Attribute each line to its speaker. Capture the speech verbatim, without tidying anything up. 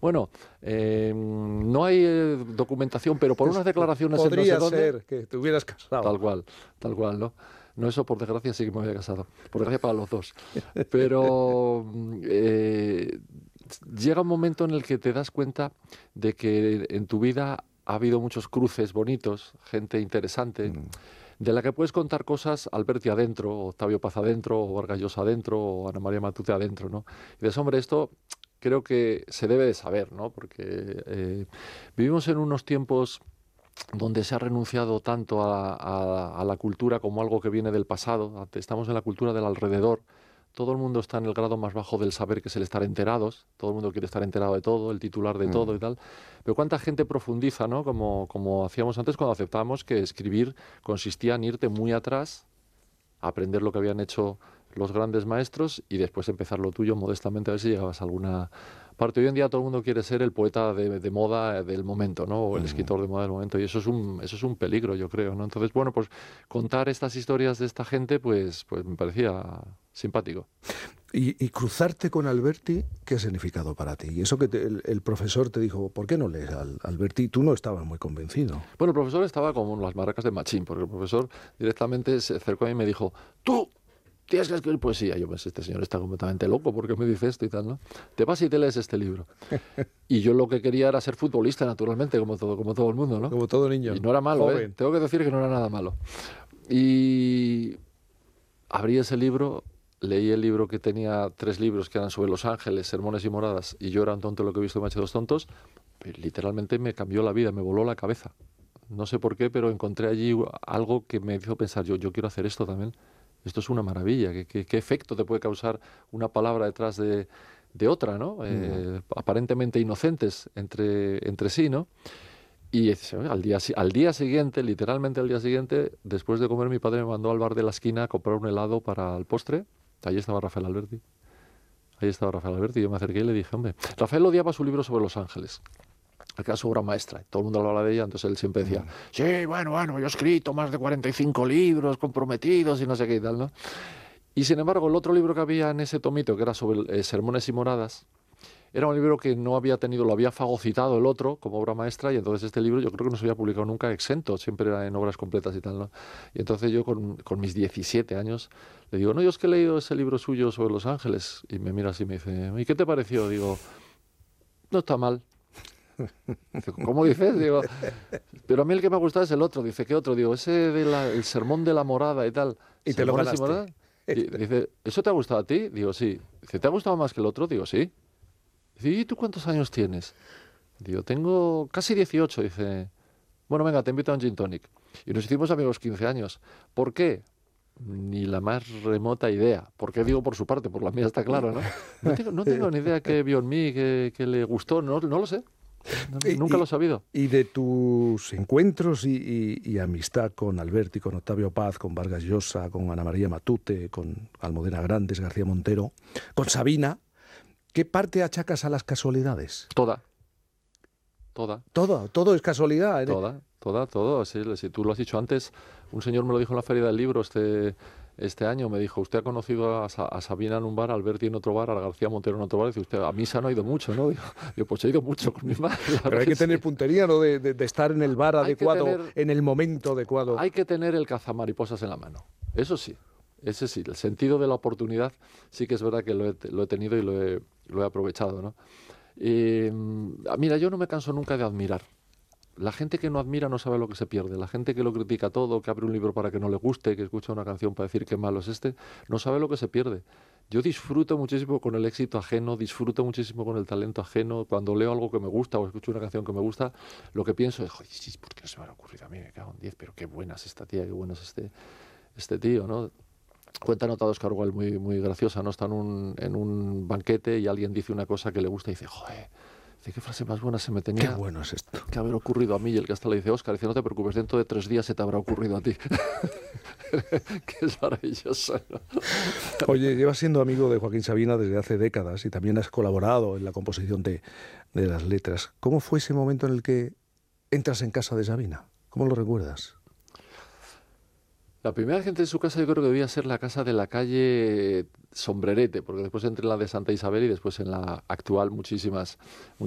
Speaker 1: Bueno, eh, no hay eh, documentación, pero por unas declaraciones...
Speaker 2: Podría
Speaker 1: en no sé
Speaker 2: ser
Speaker 1: dónde,
Speaker 2: que te hubieras casado.
Speaker 1: tal cual, tal cual, ¿no? No, eso por desgracia sí que me había casado. Por desgracia para los dos. Pero eh, llega un momento en el que te das cuenta de que en tu vida ha habido muchos cruces bonitos, gente interesante,
Speaker 2: Mm.
Speaker 1: de la que puedes contar cosas Alberti adentro, o Octavio Paz adentro, o Vargas Llosa adentro, o Ana María Matute adentro, ¿no? Y dices, hombre, esto creo que se debe de saber, ¿no? Porque eh, vivimos en unos tiempos donde se ha renunciado tanto a, a, a la cultura como algo que viene del pasado. Estamos en la cultura del alrededor. Todo el mundo está en el grado más bajo del saber, que es el estar enterados. Todo el mundo quiere estar enterado de todo, el titular de todo y tal. Pero cuánta gente profundiza, ¿no? Como, como hacíamos antes cuando aceptábamos que escribir consistía en irte muy atrás, a aprender lo que habían hecho los grandes maestros y después empezar lo tuyo modestamente, a ver si llegabas a alguna parte. Hoy en día todo el mundo quiere ser el poeta de, de moda del momento, ¿no? O el escritor de moda del momento, y eso es un eso es un peligro, yo creo, ¿no? Entonces, bueno, pues contar estas historias de esta gente, pues, pues me parecía simpático.
Speaker 2: Y, y cruzarte con Alberti, ¿qué ha significado para ti? Y eso que te, el, el profesor te dijo, ¿por qué no lees al Alberti? Tú no estabas muy convencido.
Speaker 1: Bueno, el profesor estaba como las maracas de Machín, porque el profesor directamente se acercó a mí y me dijo, tú tienes que escribir poesía. Yo pensé, este señor está completamente loco, ¿por qué me dice esto y tal, no? Te vas y te lees este libro. Y yo lo que quería era ser futbolista, naturalmente, como todo, como todo el mundo, ¿no?
Speaker 2: Como todo niño.
Speaker 1: Y no era malo,
Speaker 2: joven.
Speaker 1: ¿eh? Tengo que decir que no era nada malo. Y abrí ese libro, leí el libro que tenía tres libros que eran sobre Los Ángeles, Sermones y Moradas, y Yo era un tonto lo que he visto en Macho de dos tontos. Literalmente me cambió la vida, me voló la cabeza. No sé por qué, pero encontré allí algo que me hizo pensar, yo, yo quiero hacer esto también. Esto es una maravilla. ¿Qué, qué, qué efecto te puede causar una palabra detrás de, de otra, ¿no? Eh, mm. Aparentemente inocentes entre, entre sí, ¿no? Y al día, al día siguiente, literalmente al día siguiente, después de comer, mi padre me mandó al bar de la esquina a comprar un helado para el postre. Allí estaba Rafael Alberti. Ahí estaba Rafael Alberti. Yo me acerqué y le dije, hombre, Rafael odiaba su libro sobre Los Ángeles. Acá su obra maestra, todo el mundo hablaba de ella, entonces él siempre decía, sí, bueno, bueno, yo he escrito más de cuarenta y cinco libros comprometidos y no sé qué y tal, ¿no? Y sin embargo, el otro libro que había en ese tomito, que era sobre eh, Sermones y Moradas, era un libro que no había tenido, lo había fagocitado el otro como obra maestra, y entonces este libro yo creo que no se había publicado nunca exento, siempre era en obras completas y tal, ¿no? Y entonces yo con, con mis diecisiete años le digo, no, yo es que he leído ese libro suyo sobre Los Ángeles, y me mira así y me dice, ¿y qué te pareció? Digo, no está mal. ¿Cómo dices? Digo, pero a mí el que me ha gustado es el otro. Dice, ¿qué otro? Digo, ese del sermón de la morada y tal.
Speaker 2: Y te lo ganaste.
Speaker 1: Y dice, ¿eso te ha gustado a ti? Digo, sí. Dice, ¿te ha gustado más que el otro? Digo, sí. Dice, ¿y tú cuántos años tienes? Digo, tengo casi dieciocho. Dice, bueno, venga, te invito a un gin tonic. Y nos hicimos amigos quince años. ¿Por qué? Ni la más remota idea. ¿Por qué digo por su parte? Por la mía está claro, ¿no? No tengo, no tengo ni idea qué vio en mí, que, que le gustó, no, no lo sé. No, nunca
Speaker 2: y,
Speaker 1: lo he sabido.
Speaker 2: Y de tus encuentros y, y, y amistad con Alberti, con Octavio Paz, con Vargas Llosa, con Ana María Matute, con Almudena Grandes, García Montero, con Sabina, ¿qué parte achacas a las casualidades?
Speaker 1: Toda. Toda.
Speaker 2: Todo, todo es casualidad. ¿eh?
Speaker 1: Toda, toda, todo. Si, si tú lo has dicho antes, un señor me lo dijo en la Feria del Libro este... Este año me dijo, usted ha conocido a, a Sabina en un bar, a Alberti en otro bar, a García Montero en otro bar. Dice usted, a misa no ha ido mucho, ¿no? Digo, yo, pues he ido mucho con mi madre.
Speaker 2: Pero hay que, que tener sí. puntería, ¿no? De, de, de estar en el bar hay adecuado, tener, en el momento adecuado.
Speaker 1: Hay que tener el cazamariposas en la mano. Eso sí, ese sí. El sentido de la oportunidad sí que es verdad que lo he, lo he tenido y lo he, lo he aprovechado, ¿no? Y, mira, yo no me canso nunca de admirar. La gente que no admira no sabe lo que se pierde. La gente que lo critica todo, que abre un libro para que no le guste, que escucha una canción para decir qué malo es este, no sabe lo que se pierde. Yo disfruto muchísimo con el éxito ajeno, disfruto muchísimo con el talento ajeno. Cuando leo algo que me gusta o escucho una canción que me gusta, lo que pienso es, joder, ¿por qué no se me ha ocurrido a mí? Me cago en diez, pero qué buena es esta tía, qué bueno es este, este tío, ¿no? Cuenta nota de Oscar Wilde muy, muy graciosa, ¿no? Está en un, en un banquete y alguien dice una cosa que le gusta y dice, joder, dice, qué frase más buena se me tenía
Speaker 2: qué bueno es esto.
Speaker 1: que haber ocurrido a mí. Y el que hasta le dice, Óscar, dice, no te preocupes, dentro de tres días se te habrá ocurrido a ti. Que es maravilloso, ¿no?
Speaker 2: Oye, llevas siendo amigo de Joaquín Sabina desde hace décadas y también has colaborado en la composición de, de las letras. ¿Cómo fue ese momento en el que entras en casa de Sabina? ¿Cómo lo recuerdas?
Speaker 1: La primera vez que entré en su casa yo creo que debía ser la casa de la calle Sombrerete, porque después entré en la de Santa Isabel y después en la actual muchísimas